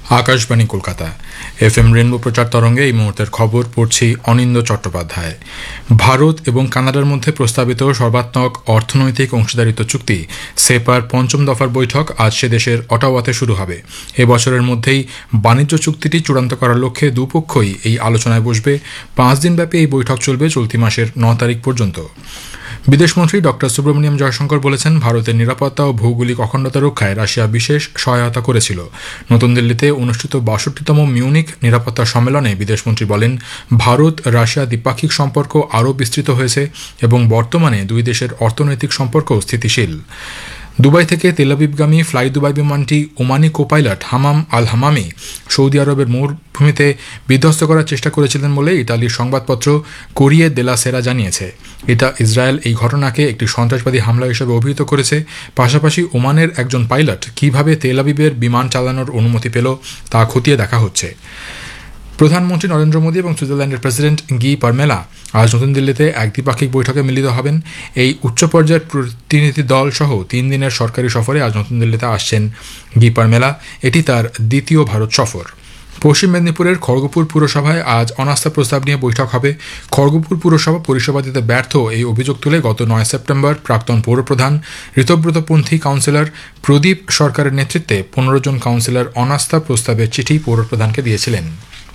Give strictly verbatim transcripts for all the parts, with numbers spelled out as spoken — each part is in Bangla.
Akashvani Kolkata F M rainbow প্রচার তরঙ্গে এই মুহূর্তের খবর পড়ছি অনিন্দ চট্টোপাধ্যায়। ভারত এবং কানাডার মধ্যে প্রস্তাবিত সর্বাত্মক অর্থনৈতিক অংশীদারিত্ব চুক্তি সেপার পঞ্চম দফার বৈঠক আজ সে দেশের অটাওয়াতে শুরু হবে। এ বছরের মধ্যেই বাণিজ্য চুক্তিটি চূড়ান্ত করার লক্ষ্যে দুপক্ষই এই আলোচনায় বসবে। পাঁচ দিনব্যাপী এই বৈঠক চলবে চলতি মাসের ন তারিখ পর্যন্ত। বিদেশমন্ত্রী ডক্টর সুব্রমণিয়াম জয়শঙ্কর বলেছেন, ভারতের নিরাপত্তা ও ভৌগোলিক অখণ্ডতা রক্ষায় রাশিয়া বিশেষ সহায়তা করেছিল। নতুন দিল্লিতে অনুষ্ঠিত বাষট্টিতম মিউনিক নিরাপত্তা সম্মেলনে বিদেশমন্ত্রী বলেন, ভারত রাশিয়া দ্বিপাক্ষিক সম্পর্ক আরও বিস্তৃত হয়েছে এবং বর্তমানে দুই দেশের অর্থনৈতিক সম্পর্ক স্থিতিশীল। দুবাই থেকে তেল আবিবগামী ফ্লাই দুবাই বিমানটি ওমানি কোপাইলট হামাম আল হামামি সৌদি আরবের মরুভূমিতে বিধ্বস্ত করার চেষ্টা করেছিলেন বলে ইতালির সংবাদপত্র কোরিয়ে দেলা সেরা জানিয়েছে। এটা ইসরায়েল এই ঘটনাকে একটি সন্ত্রাসবাদী হামলা হিসেবে অভিহিত করেছে। পাশাপাশি ওমানের একজন পাইলট কিভাবে তেল আবিবের বিমান চালানোর অনুমতি পেল তা খতিয়ে দেখা হচ্ছে। প্রধানমন্ত্রী নরেন্দ্র মোদী এবং সুইজারল্যান্ডের প্রেসিডেন্ট গি পারমেলা আজ নতুন দিল্লিতে এক দ্বিপাক্ষিক বৈঠকে মিলিত হবেন। এই উচ্চ পর্যায়ের প্রতিনিধি দল সহ তিন দিনের সরকারি সফরে আজ নতুন দিল্লিতে আসছেন গি পারমেলা। এটি তার দ্বিতীয় ভারত সফর। পশ্চিম মেদিনীপুরের খড়গপুর পুরসভায় আজ অনাস্থা প্রস্তাব নিয়ে বৈঠক হবে। খড়গপুর পুরসভা পরিষেবা দিতে ব্যর্থ এই অভিযোগ তুলে গত নয় সেপ্টেম্বর প্রাক্তন পৌরপ্রধান ঋতব্রতপন্থী কাউন্সিলর প্রদীপ সরকারের নেতৃত্বে পনেরো জন কাউন্সিলর অনাস্থা প্রস্তাবের চিঠি পৌরপ্রধানকে দিয়েছিলেন।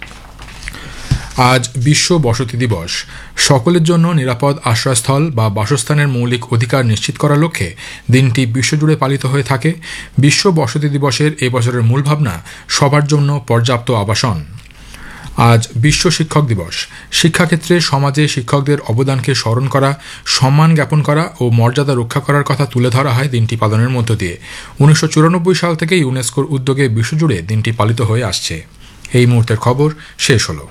আজ বিশ্ব বসতি দিবস। সকলের জন্য নিরাপদ আশ্রয়স্থল বা বাসস্থানের মৌলিক অধিকার নিশ্চিত করার লক্ষ্যে দিনটি বিশ্বজুড়ে পালিত হয়ে থাকে। বিশ্ব বসতি দিবসের এবছরের মূল ভাবনা সবার জন্য পর্যাপ্ত আবাসন। আজ বিশ্ব শিক্ষক দিবস। শিক্ষাক্ষেত্রে সমাজে শিক্ষকদের অবদানকে স্মরণ করা, সম্মান জ্ঞাপন করা ও মর্যাদা রক্ষা করার কথা তুলে ধরা হয় দিনটি পালনের মধ্য দিয়ে। উনিশশো চুরানব্বই সাল থেকে ইউনেস্কোর উদ্যোগে বিশ্বজুড়ে দিনটি পালিত হয়ে আসছে। এই মুহূর্তের খবর শেষ হলো।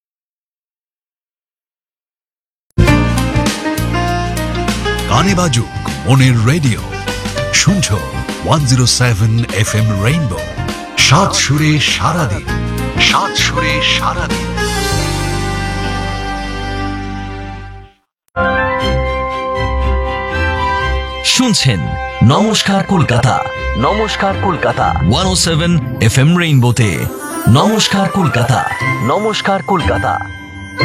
গানে বাজুক মনের রেডিও, শুনছ one zero seven F M rainbow. সাত সুরে সারাদিন, সাত সুরে সারাদিন। শুনছেন নমস্কার কলকাতা, নমস্কার কলকাতা ওয়ান ও সেভেন এফ এম রেইনবোতে। নমস্কার কলকাতা, নমস্কার কলকাতা।